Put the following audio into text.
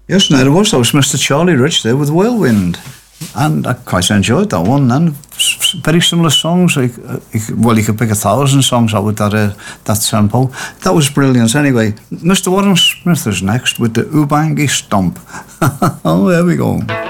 Yes, no, there was. That was Mr. Charlie Rich there with Whirlwind. And I quite enjoyed that one. And very similar songs. You could pick 1,000 songs out with that tempo. That was brilliant. Anyway, Mr. Warren Smith is next with the Ubangi Stomp. Oh, there we go.